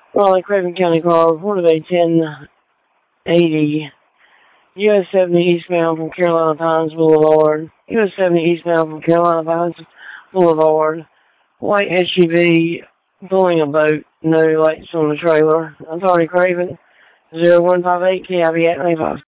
Raleigh, Craven County Car, reported a 1080 US 70 eastbound from Carolina Pines Boulevard. US 70 eastbound from Carolina Pines Boulevard. White SUV pulling a boat. No lights on the trailer. Authority Craven 0158 KIV at 95.